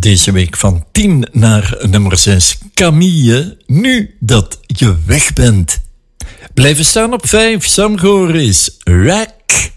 Deze week van 10 naar nummer 6. Camille, nu dat je weg bent. Blijven staan op 5. Sam Goris, Rack.